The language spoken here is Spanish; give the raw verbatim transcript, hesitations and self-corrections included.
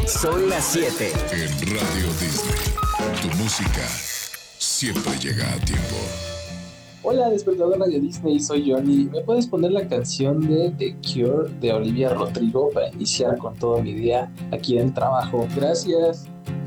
Son las siete. En Radio Disney, tu música siempre llega a tiempo. Hola, despertador Radio Disney, soy Johnny. ¿Me puedes poner la canción de The Cure de Olivia Rodrigo para iniciar con todo mi día aquí en el trabajo? Gracias.